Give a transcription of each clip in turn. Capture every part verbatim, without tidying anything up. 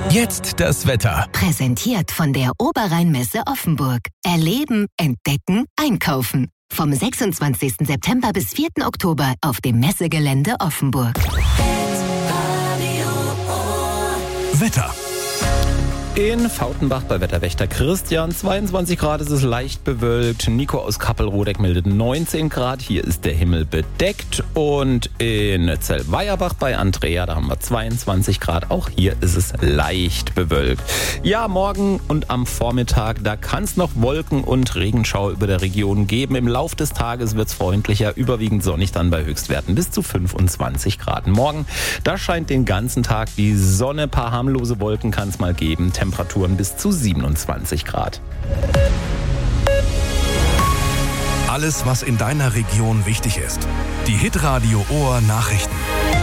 Jetzt das Wetter. Präsentiert von der Oberrheinmesse Offenburg. Erleben, entdecken, einkaufen. Vom sechsundzwanzigsten September bis vierten Oktober auf dem Messegelände Offenburg. Wetter. In Fautenbach bei Wetterwächter Christian, zweiundzwanzig Grad, ist es leicht bewölkt. Nico aus Kappelrodeck meldet neunzehn Grad, hier ist der Himmel bedeckt. Und in Zellweierbach bei Andrea, da haben wir zweiundzwanzig Grad, auch hier ist es leicht bewölkt. Ja, morgen und am Vormittag, da kann es noch Wolken und Regenschauer über der Region geben. Im Lauf des Tages wird es freundlicher, überwiegend sonnig dann bei Höchstwerten bis zu fünfundzwanzig Grad. Morgen, da scheint den ganzen Tag die Sonne, paar harmlose Wolken kann es mal geben. Temperaturen bis zu siebenundzwanzig Grad. Alles, was in deiner Region wichtig ist. Die Hitradio Ohr Nachrichten.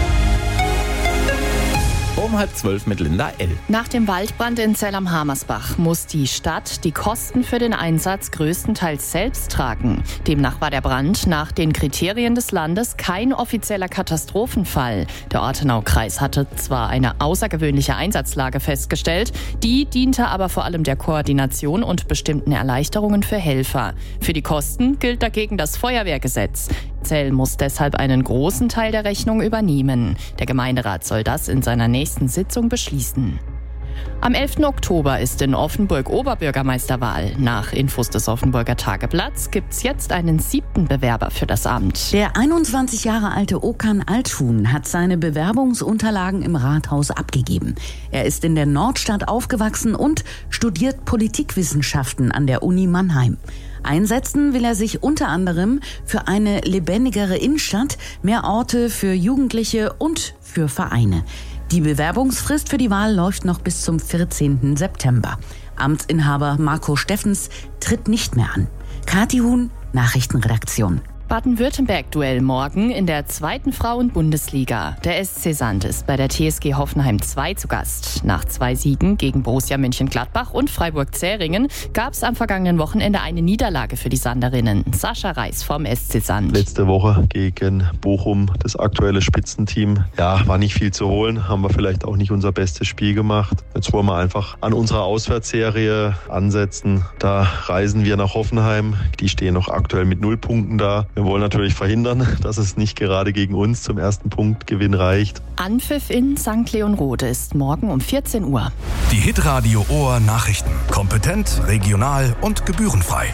Um halb zwölf mit Linda L. Nach dem Waldbrand in Zell am Hamersbach muss die Stadt die Kosten für den Einsatz größtenteils selbst tragen. Demnach war der Brand nach den Kriterien des Landes kein offizieller Katastrophenfall. Der Ortenaukreis hatte zwar eine außergewöhnliche Einsatzlage festgestellt, die diente aber vor allem der Koordination und bestimmten Erleichterungen für Helfer. Für die Kosten gilt dagegen das Feuerwehrgesetz. Zell muss deshalb einen großen Teil der Rechnung übernehmen. Der Gemeinderat soll das in seiner nächsten Sitzung beschließen. Am elften Oktober ist in Offenburg Oberbürgermeisterwahl. Nach Infos des Offenburger Tageblatts gibt's jetzt einen siebten Bewerber für das Amt. Der einundzwanzig Jahre alte Okan Althuhn hat seine Bewerbungsunterlagen im Rathaus abgegeben. Er ist in der Nordstadt aufgewachsen und studiert Politikwissenschaften an der Uni Mannheim. Einsetzen will er sich unter anderem für eine lebendigere Innenstadt, mehr Orte für Jugendliche und für Vereine. Die Bewerbungsfrist für die Wahl läuft noch bis zum vierzehnten September. Amtsinhaber Marco Steffens tritt nicht mehr an. Kathi Huhn, Nachrichtenredaktion. Baden-Württemberg-Duell morgen in der zweiten Frauen-Bundesliga. Der S C Sand ist bei der T S G Hoffenheim zwei zu Gast. Nach zwei Siegen gegen Borussia Mönchengladbach und Freiburg-Zähringen gab es am vergangenen Wochenende eine Niederlage für die Sanderinnen. Sascha Reis vom S C Sand. Letzte Woche gegen Bochum, das aktuelle Spitzenteam. Ja, war nicht viel zu holen, haben wir vielleicht auch nicht unser bestes Spiel gemacht. Jetzt wollen wir einfach an unserer Auswärtsserie ansetzen. Da reisen wir nach Hoffenheim. Die stehen noch aktuell mit null Punkten da. Wir wollen natürlich verhindern, dass es nicht gerade gegen uns zum ersten Punktgewinn reicht. Anpfiff in Sankt Leonrode ist morgen um vierzehn Uhr. Die Hitradio Ohr Nachrichten. Kompetent, regional und gebührenfrei.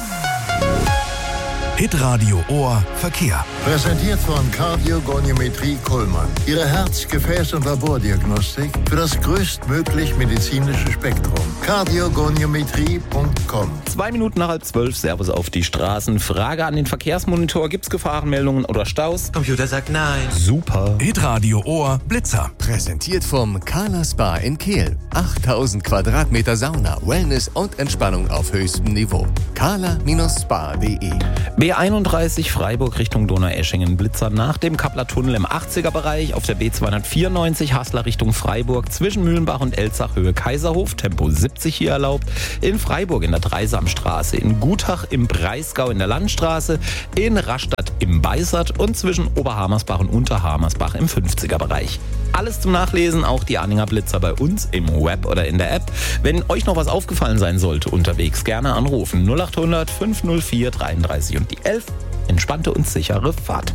Hitradio Ohr Verkehr. Präsentiert von Kardiogoniometrie Kullmann. Ihre Herz-, Gefäß- und Labordiagnostik für das größtmöglich medizinische Spektrum. kardiogoniometrie punkt com. Zwei Minuten nach halb zwölf, Servus auf die Straßen. Frage an den Verkehrsmonitor, gibt's Gefahrenmeldungen oder Staus? Computer sagt nein. Super. Hitradio Ohr Blitzer. Präsentiert vom Carla Spa in Kehl. achttausend Quadratmeter Sauna, Wellness und Entspannung auf höchstem Niveau. carla Spa punkt de. B einunddreißig Freiburg Richtung Donaueschingen. Blitzer nach dem Kappler Tunnel im achtziger Bereich. Auf der B zweihundertvierundneunzig Haslar Richtung Freiburg. Zwischen Mühlenbach und Elzach Höhe Kaiserhof. Tempo siebzig hier erlaubt. In Freiburg in der Dreisamstraße. In Gutach im Breisgau in der Landstraße. In Rastatt im Beisert. Und zwischen Oberhamersbach und Unterhamersbach im fünfziger Bereich. Alles zum Nachlesen, auch die Arninger Blitzer bei uns im Web oder in der App. Wenn euch noch was aufgefallen sein sollte unterwegs, gerne anrufen. null achthundert fünf null vier dreiunddreißig und die elf. Entspannte und sichere Fahrt.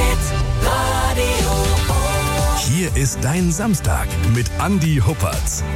Hier ist dein Samstag mit Andi Huppertz.